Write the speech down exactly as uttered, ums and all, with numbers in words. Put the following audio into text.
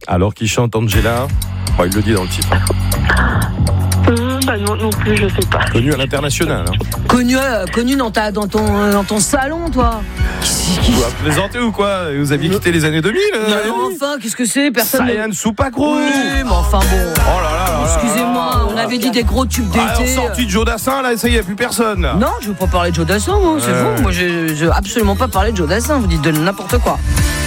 Alors qu'il chante Angela, bon, il le dit dans le titre. Hum, bah non, non plus, je sais pas. Connu à l'international. Hein. Connu, euh, connu dans, ta, dans, ton, euh, dans ton salon, toi. Vous vous plaisantez ou quoi? Vous aviez quitté les années deux mille euh, Non, enfin, qu'est-ce que c'est? Personne. Sayan Soupacro. Oui, mais enfin bon. Oh là là là là. Excusez-moi, on avait dit des gros tubes d'été. Ah, sorti de Joe Dassin, là, ça y est, plus personne. Non, je veux pas parler de Joe Dassin, moi, c'est Ouais. vous. Moi, je, je veux absolument pas parler de Joe Dassin. Vous dites de n'importe quoi.